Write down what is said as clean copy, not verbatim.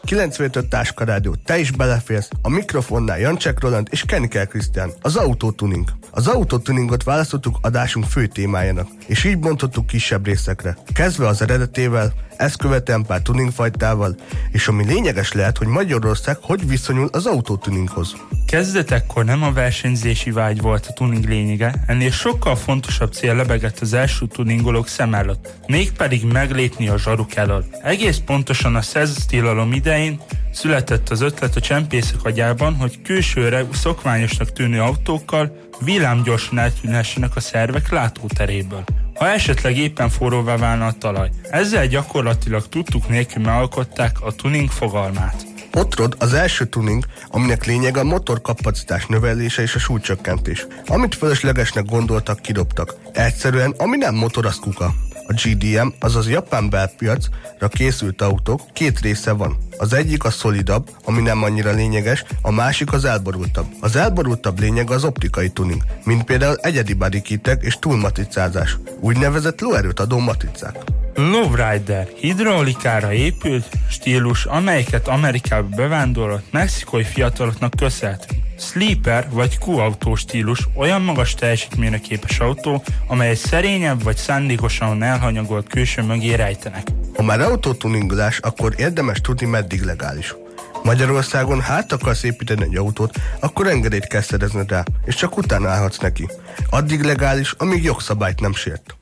95 Táska Rádió, te is beleférsz, a mikrofonnál Jancsek Roland és Keniker Krisztián, az Autotuning. Az Autotuningot választottuk adásunk fő témájának, és így bontottuk kisebb részekre, kezdve az eredetével, ezt követően pár tuningfajtával, és ami lényeges lehet, hogy Magyarország hogy viszonyul az autotuninghoz. Kezdetekkor nem a versenyzési vágy volt a tuning lényege, ennél sokkal fontosabb cél lebegett az első tuningolók szem előtt, mégpedig meglépni a zsaruk elől. Egész pontosan a szerzetilalom idején született az ötlet a csempészek agyában, hogy külsőre szokványosnak tűnő autókkal villámgyorsan eltűnhessenek a szervek látóteréből, ha esetleg éppen forróvá válna a talaj. Ezzel gyakorlatilag tudtuk nélkül megalkották a tuning fogalmát. Hot Rod az első tuning, aminek lényege a motorkapacitás növelése és a súlycsökkentés. Amit fölöslegesnek gondoltak, kidobtak. Egyszerűen, ami nem motor, az kuka. A GDM, azaz japán belpiacra készült autók két része van. Az egyik a szolidabb, ami nem annyira lényeges, a másik az elborultabb. Az elborultabb lényeg az optikai tuning, mint például egyedi bodykitek és túlmatricázás, úgynevezett lóerőt adó matricák. Lowrider, hidraulikára épült stílus, amelyeket Amerikába bevándorolt mexikói fiataloknak köszönhetünk. Sleeper vagy Q-autó stílus, olyan magas teljesítményre képes autó, amely szerényebb vagy szándékosan elhanyagolt külső mögé rejtenek. Ha már autótuningolás, akkor érdemes tudni, meddig legális. Magyarországon akarsz építeni egy autót, akkor engedélyt kell szerezned rá, és csak utána állhatsz neki. Addig legális, amíg jogszabályt nem sért.